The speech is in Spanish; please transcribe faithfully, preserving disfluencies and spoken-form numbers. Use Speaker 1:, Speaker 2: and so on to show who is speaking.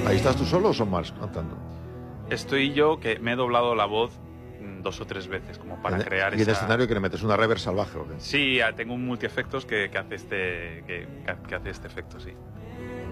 Speaker 1: ¿Ahí estás tú solo o son más cantando?
Speaker 2: Estoy yo, que me he doblado la voz dos o tres veces, como para
Speaker 1: ¿Y
Speaker 2: crear
Speaker 1: en el
Speaker 2: esa...
Speaker 1: escenario que le metes una reverb salvaje o qué?
Speaker 2: Sí, tengo un multiefectos que, que hace este que, que hace este efecto, sí.